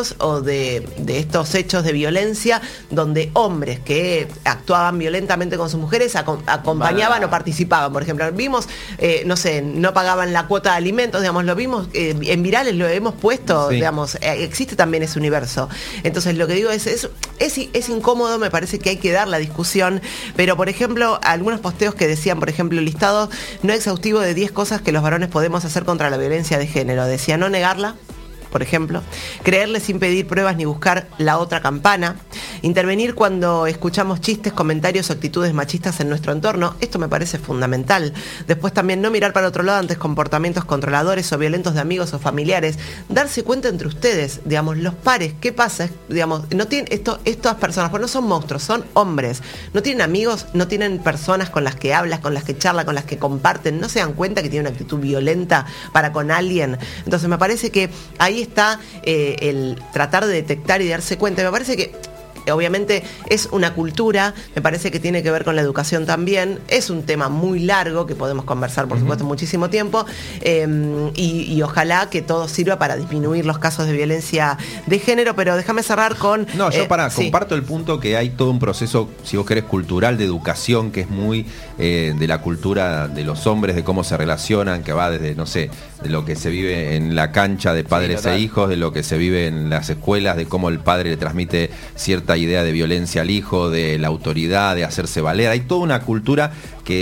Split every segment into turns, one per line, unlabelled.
o de estos hechos de violencia donde hombres que actuaban violentamente con sus mujeres acompañaban o participaban. Por ejemplo, vimos, no pagaban la cuota de alimentos, digamos, lo vimos en virales, lo hemos puesto, sí. Digamos, existe también ese universo. Entonces, lo que digo es incómodo, me parece que hay que dar la discusión, pero, por ejemplo, algunos posteos que decían, por ejemplo, listado no exhaustivo de 10 cosas que los varones podemos hacer contra la violencia de género. Decía no negarla, por ejemplo, creerle sin pedir pruebas ni buscar la otra campana, intervenir cuando escuchamos chistes, comentarios o actitudes machistas en nuestro entorno. Esto me parece fundamental. Después también no mirar para otro lado ante comportamientos controladores o violentos de amigos o familiares. Darse cuenta entre ustedes, digamos, los pares, ¿qué pasa? Digamos, no tienen estas personas, pues no son monstruos, son hombres. No tienen amigos, no tienen personas con las que hablas, con las que charla, con las que comparten. No se dan cuenta que tienen una actitud violenta para con alguien. Entonces me parece que ahí está el tratar de detectar y darse cuenta. Me parece que obviamente es una cultura, me parece que tiene que ver con la educación también. Es un tema muy largo que podemos conversar, por supuesto, muchísimo tiempo, y ojalá que todo sirva para disminuir los casos de violencia de género, pero déjame cerrar con...
No, yo comparto el punto que hay todo un proceso, si vos querés, cultural de educación, que es muy de la cultura de los hombres, de cómo se relacionan, que va desde, no sé, de lo que se vive en la cancha de padres e hijos, de lo que se vive en las escuelas, de cómo el padre le transmite cierta idea de violencia al hijo, de la autoridad, de hacerse valer. Hay toda una cultura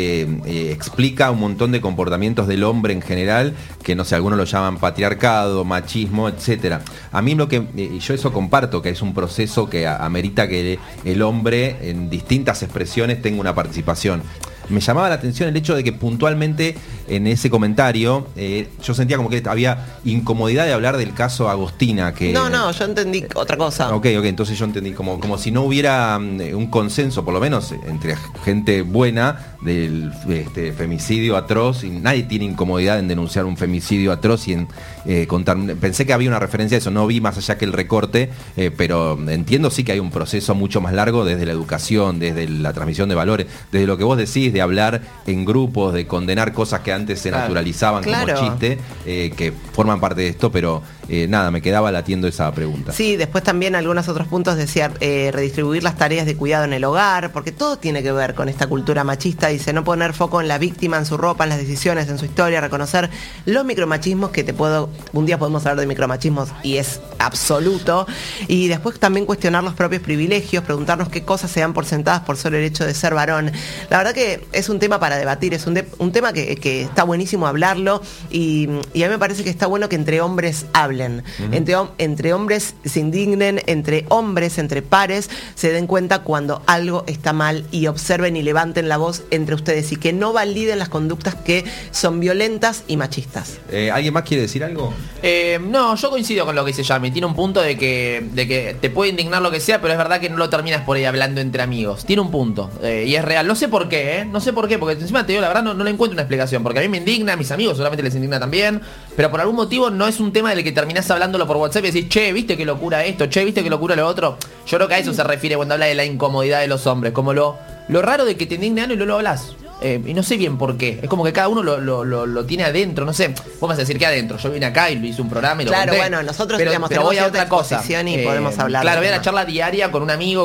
que explica un montón de comportamientos del hombre en general, que no sé, algunos lo llaman patriarcado, machismo, etcétera. A mí yo eso comparto, que es un proceso que amerita que el hombre en distintas expresiones tenga una participación. Me llamaba la atención el hecho de que puntualmente en ese comentario yo sentía como que había incomodidad de hablar del caso Agostina.
No, yo entendí otra cosa.
Ok, entonces yo entendí como si no hubiera un consenso, por lo menos entre gente buena, del femicidio atroz, y nadie tiene incomodidad en denunciar un femicidio atroz y en contar. Pensé que había una referencia a eso, no vi más allá que el recorte, pero entiendo sí que hay un proceso mucho más largo desde la educación, desde la transmisión de valores, desde lo que vos decís, de hablar en grupos, de condenar cosas que antes se naturalizaban como chiste, que forman parte de esto, pero nada, me quedaba latiendo esa pregunta.
Sí, después también algunos otros puntos decía redistribuir las tareas de cuidado en el hogar, porque todo tiene que ver con esta cultura machista. Dice no poner foco en la víctima, en su ropa, en las decisiones, en su historia, reconocer los micromachismos, un día podemos hablar de micromachismos y es absoluto, y después también cuestionar los propios privilegios, preguntarnos qué cosas se dan por sentadas por solo el hecho de ser varón. La verdad que es un tema para debatir, es un tema que está buenísimo hablarlo, y a mí me parece que está bueno que entre hombres hablen, entre hombres se indignen, entre hombres, entre pares, se den cuenta cuando algo está mal y observen y levanten la voz entre ustedes y que no validen las conductas que son violentas y machistas.
¿Alguien más quiere decir algo?
No, yo coincido con lo que dice Yami. Tiene un punto de que te puede indignar lo que sea, pero es verdad que no lo terminas por ahí hablando entre amigos. Tiene un punto, y es real. No sé por qué, porque encima te digo, la verdad no le encuentro una explicación, porque a mí me indigna, a mis amigos solamente les indigna también, pero por algún motivo no es un tema del que terminás hablándolo por WhatsApp y decís, che, ¿viste qué locura esto? Che, ¿viste qué locura lo otro? Yo creo que a eso se refiere cuando habla de la incomodidad de los hombres, como lo raro de que te indigna y no lo hablas. Y no sé bien por qué. Es como que cada uno lo tiene adentro. No sé, vos vas a decir que adentro. Yo vine acá y lo hice un programa y lo conté.
Bueno, nosotros
pero voy a otra cosa
y podemos hablar.
Claro, voy a la charla diaria con un amigo,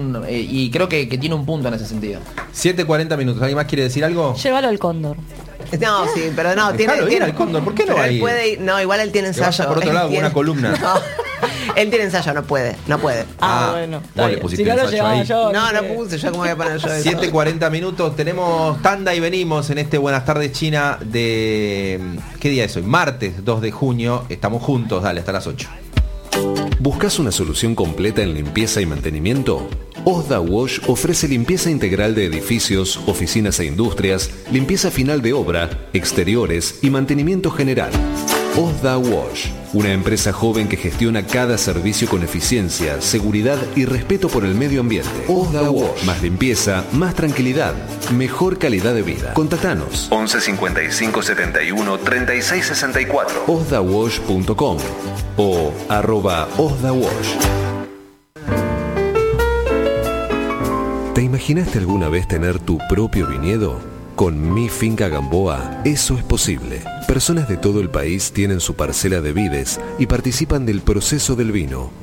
y creo que tiene un punto en ese sentido.
7:40 minutos. ¿Alguien más quiere decir algo?
Llévalo al Cóndor.
No, sí, pero no, tiene
al Cóndor. ¿Por qué no va a ir?
Puede ir? No, igual él tiene ensayo.
Por otro lado, una columna.
No, él tiene ensayo, no puede.
Bueno.
Vos le pusiste ensayo ahí.
No puse, yo cómo voy a poner yo eso.
7:40 minutos, tenemos tanda y venimos en este Buenas Tardes China de... ¿Qué día es hoy? Martes 2 de junio, estamos juntos, dale, hasta las 8.
¿Buscas una solución completa en limpieza y mantenimiento? Osda Wash ofrece limpieza integral de edificios, oficinas e industrias, limpieza final de obra, exteriores y mantenimiento general. Osda Wash, una empresa joven que gestiona cada servicio con eficiencia, seguridad y respeto por el medio ambiente. Osda Wash, más limpieza, más tranquilidad, mejor calidad de vida. Contactanos 11 55 71 36 64 osdawash.com o @osdawash. ¿Te imaginaste alguna vez tener tu propio viñedo? Con Mi Finca Gamboa, eso es posible. Personas de todo el país tienen su parcela de vides y participan del proceso del vino.